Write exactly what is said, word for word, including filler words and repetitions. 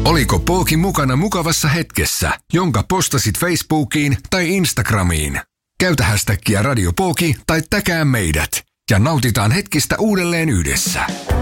Oliko Pooki mukana mukavassa hetkessä, jonka postasit Facebookiin tai Instagramiin? Käytä hashtagia Radio Pooki tai täkää meidät ja nautitaan hetkistä uudelleen yhdessä.